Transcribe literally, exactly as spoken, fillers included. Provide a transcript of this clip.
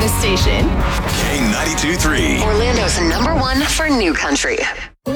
this station. K ninety-two point three. Orlando's number one for new country.